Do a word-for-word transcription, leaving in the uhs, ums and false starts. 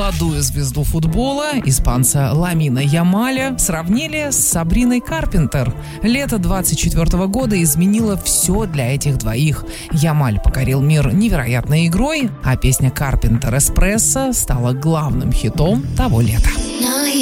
Молодую звезду футбола, испанца Ламина Ямаля, сравнили с Сабриной Карпентер. Лето двадцать четвёртого года изменило все для этих двоих. Ямаль покорил мир невероятной игрой, а песня Карпентер «Эспрессо» стала главным хитом того лета.